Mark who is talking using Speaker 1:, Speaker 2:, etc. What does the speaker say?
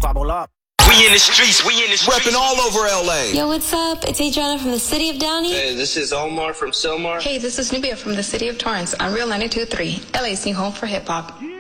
Speaker 1: squabble up.
Speaker 2: We in the streets,
Speaker 3: repping all over LA.
Speaker 4: Yo, what's up? It's Adriana from the city of Downey.
Speaker 5: Hey, this is Omar from Sylmar.
Speaker 6: Hey, this is Nubia from the city of Torrance on Real 92.3, LA's new home for hip hop.